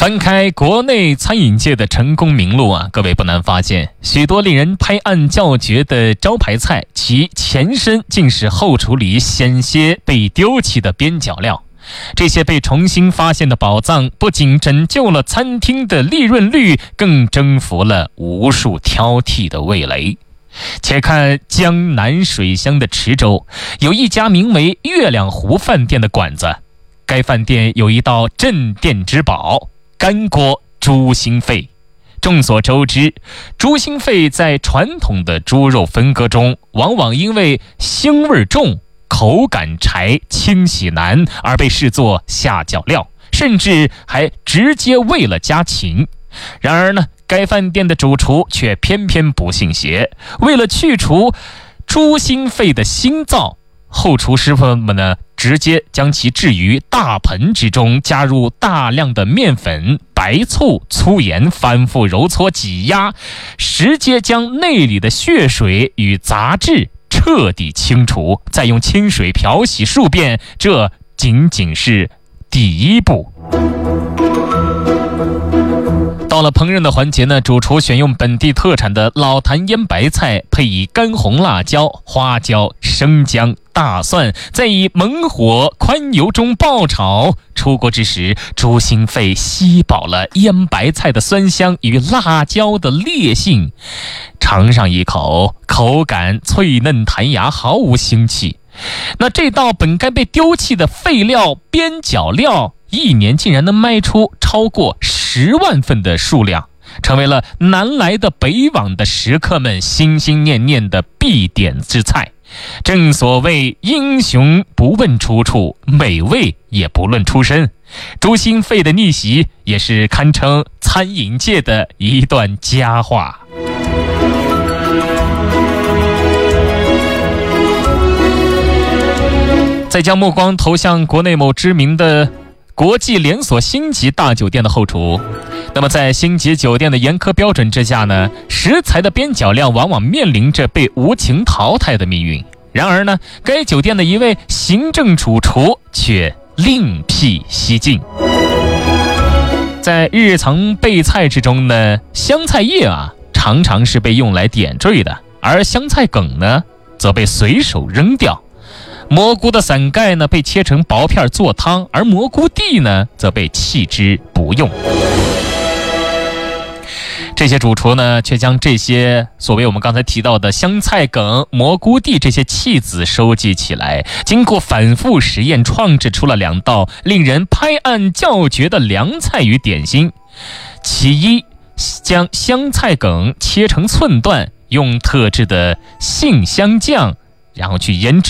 翻开国内餐饮界的成功名录啊，各位不难发现，许多令人拍案叫绝的招牌菜，其前身竟是后厨里险些被丢弃的边角料。这些被重新发现的宝藏，不仅拯救了餐厅的利润率，更征服了无数挑剔的味蕾。且看江南水乡的池州，有一家名为月亮湖饭店的馆子。该饭店有一道镇店之宝——干锅猪心肺。众所周知，猪心肺在传统的猪肉分割中，往往因为腥味重、口感柴、清洗难而被视作下脚料，甚至还直接为了加勤。然而呢，该饭店的主厨却偏偏不信邪，为了去除猪心肺的腥皂，后厨师傅们呢，直接将其置于大盆之中，加入大量的面粉、白醋、粗盐，反复揉搓挤压，直接将内里的血水与杂质彻底清除，再用清水漂洗数遍，这仅仅是第一步。到了烹饪的环节呢，主厨选用本地特产的老坛腌白菜，配以干红辣椒、花椒、生姜、大蒜，再以猛火宽油中爆炒。出锅之时，猪心肺吸饱了腌白菜的酸香与辣椒的烈性，尝上一口，口感脆嫩弹牙，毫无腥气。那这道本该被丢弃的废料边角料，一年竟然能卖出超过10万份的数量，成为了南来的北往的食客们心心念念的必点之菜。正所谓英雄不问出处，美味也不论出身。猪心肺的逆袭也是堪称餐饮界的一段佳话。再将目光投向国内某知名的国际连锁星级大酒店的后厨，那么在星级酒店的严苛标准之下呢，食材的边角料往往面临着被无情淘汰的命运。然而呢，该酒店的一位行政主厨却另辟蹊径。在日常备菜之中呢，香菜叶常常是被用来点缀的，而香菜梗呢则被随手扔掉。蘑菇的伞盖呢被切成薄片做汤，而蘑菇蒂呢则被弃之不用。这些主厨呢却将这些所谓我们刚才提到的香菜梗、蘑菇蒂这些弃子收集起来，经过反复实验，创制出了2道令人拍案叫绝的凉菜与点心。其一，将香菜梗切成寸段，用特制的杏香酱然后去腌制。